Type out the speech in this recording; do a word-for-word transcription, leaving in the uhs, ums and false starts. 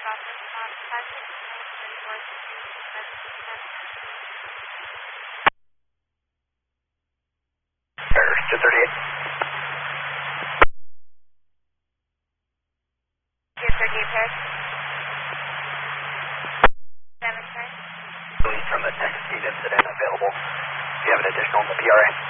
two thirty-eight. two thirty-eight pairs. Damage, sorry. From the Texas incident available. Do you have an additional in the P R A?